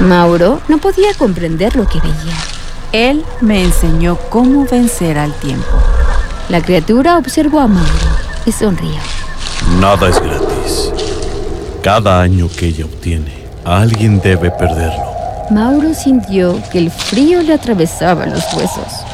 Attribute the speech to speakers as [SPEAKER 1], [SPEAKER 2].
[SPEAKER 1] Mauro no podía comprender lo que veía.
[SPEAKER 2] Él me enseñó cómo vencer al tiempo.
[SPEAKER 1] La criatura observó a Mauro y sonrió.
[SPEAKER 3] Nada es gratis. Cada año que ella obtiene, alguien debe perderlo.
[SPEAKER 1] Mauro sintió que el frío le atravesaba los huesos.